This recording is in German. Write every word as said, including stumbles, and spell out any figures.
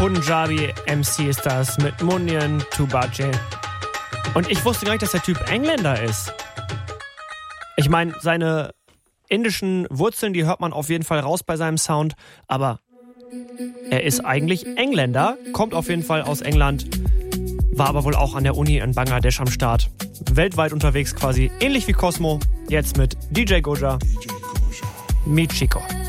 Punjabi M C ist das mit Munyan Tubache. Und ich wusste gar nicht, dass der Typ Engländer ist. Ich meine, seine indischen Wurzeln, die hört man auf jeden Fall raus bei seinem Sound, aber er ist eigentlich Engländer, kommt auf jeden Fall aus England, war aber wohl auch an der Uni in Bangladesch am Start. Weltweit unterwegs quasi, ähnlich wie Cosmo, jetzt mit D J Goja, Meet Chico.